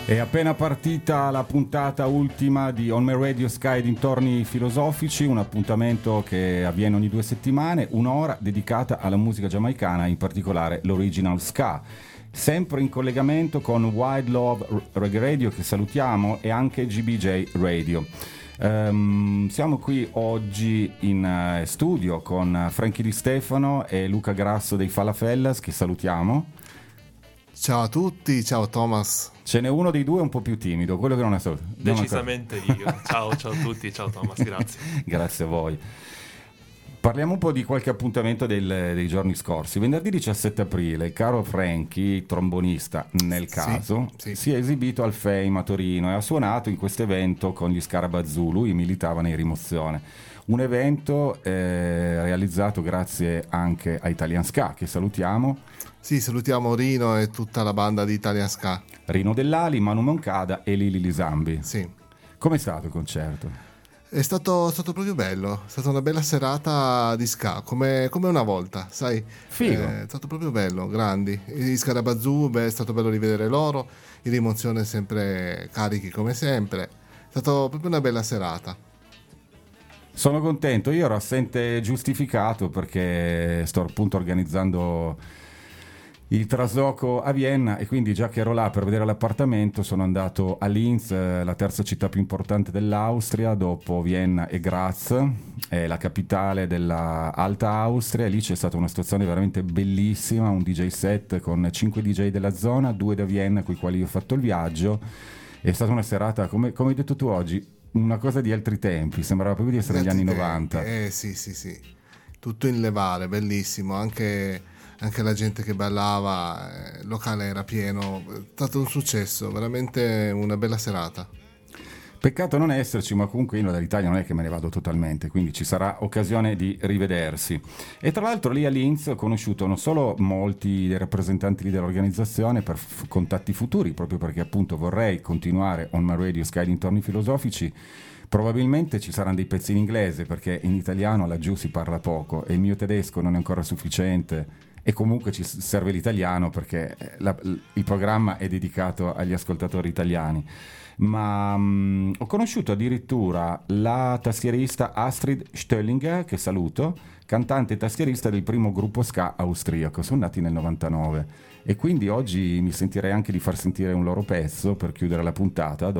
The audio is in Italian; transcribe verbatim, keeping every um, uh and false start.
È appena partita la puntata ultima di On My Radio Sky dintorni filosofici, un appuntamento che avviene ogni due settimane, un'ora dedicata alla musica giamaicana, in particolare l'original ska. Sempre in collegamento con Wild Love Reggae Radio, che salutiamo, e anche G B J Radio. Um, siamo qui oggi in uh, studio con Frankie Di Stefano e Luca Grasso dei Falafellas, che salutiamo. Ciao a tutti, ciao Thomas. Ce n'è uno dei due un po' più timido, quello che non è stato. Decisamente io. Ciao, ciao a tutti, ciao Thomas, grazie. Grazie a voi. Parliamo un po' di qualche appuntamento del, dei giorni scorsi. Venerdì diciassette aprile, il caro Frankie, trombonista nel caso, sì, sì. si è esibito al Fame a Torino e ha suonato in questo evento con gli Scarabazzu. Lui militava nei Rimozione. Un evento eh, realizzato grazie anche a Italian Ska, che salutiamo. Sì, salutiamo Rino e tutta la banda di Italian Ska. Rino Dell'Ali, Manu Moncada e Lili Lisambi. Sì. Com'è stato il concerto? È stato, è stato proprio bello, è stata una bella serata di ska, come, come una volta, sai? Figo. È stato proprio bello, grandi. Gli Scarabazzu, beh, è stato bello rivedere loro, in rimozione sempre carichi come sempre. È stata proprio una bella serata. Sono contento, io ero assente giustificato perché sto appunto organizzando il trasloco a Vienna e quindi già che ero là per vedere l'appartamento sono andato a Linz, la terza città più importante dell'Austria dopo Vienna e Graz, è la capitale della Alta Austria, e lì c'è stata una situazione veramente bellissima, un D J set con cinque D J della zona, due da Vienna con i quali io ho fatto il viaggio. È stata una serata, come, come hai detto tu oggi, una cosa di altri tempi, sembrava proprio di essere negli anni novanta. Eh sì sì sì, tutto in levare, bellissimo, anche... anche la gente che ballava, il locale era pieno, è stato un successo, veramente una bella serata. Peccato non esserci, ma comunque io dall'Italia non è che me ne vado totalmente, quindi ci sarà occasione di rivedersi. E tra l'altro lì a Linz ho conosciuto non solo molti dei rappresentanti dell'organizzazione per f- contatti futuri, proprio perché appunto vorrei continuare On My Radio Sky dintorni filosofici. Probabilmente ci saranno dei pezzi in inglese, perché in italiano laggiù si parla poco e il mio tedesco non è ancora sufficiente. E comunque ci serve l'italiano perché la, il programma è dedicato agli ascoltatori italiani. Ma mh, ho conosciuto addirittura la tastierista Astrid Stöllinger, che saluto, cantante e tastierista del primo gruppo ska austriaco, sono nati nel novantanove, e quindi oggi mi sentirei anche di far sentire un loro pezzo per chiudere la puntata,